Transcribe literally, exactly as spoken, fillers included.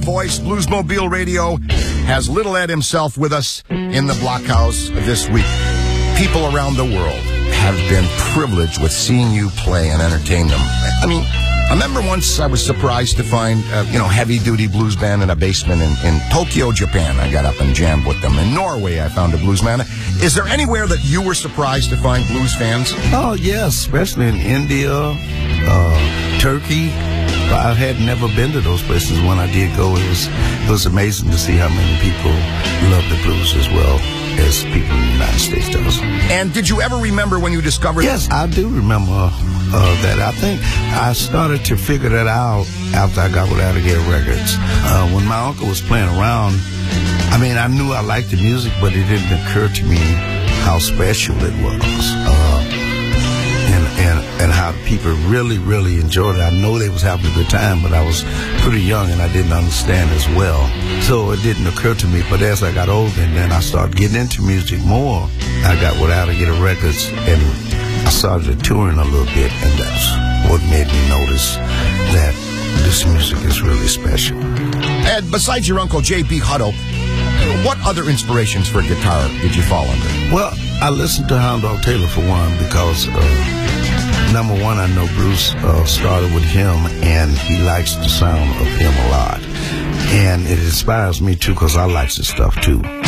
voice, Bluesmobile Radio, has Little Ed himself with us in the Blockhouse this week. People around the world have been privileged with seeing you play and entertain them. I mean, I remember once I was surprised to find, uh, you know, heavy-duty blues band in a basement in, in Tokyo, Japan. I got up and jammed with them. In Norway, I found a blues man. Is there anywhere that you were surprised to find blues fans? Oh, yes, especially in India, uh, Turkey. I had never been to those places. When I did go, it was it was amazing to see how many people love the blues as well as people in the United States does. And did you ever remember when you discovered... Yes, I do remember uh, that. I think I started to figure that out after I got with Alligator Records. Uh, when my uncle was playing around, I mean, I knew I liked the music, but it didn't occur to me how special it was. Uh, and, and, and how people really, really enjoyed it. I know they was having a good time, but I was pretty young and I didn't understand as well. So it didn't occur to me. But as I got older and then I started getting into music more, I got with Alligator Records and I started touring a little bit, and that's what made me notice that this music is really special. And besides your uncle J B Hutto, what other inspirations for guitar did you fall under? Well, I listened to Hound Dog Taylor for one because, uh, number one, I know Bruce uh, started with him, and he likes the sound of him a lot. And it inspires me, too, because I like the stuff, too.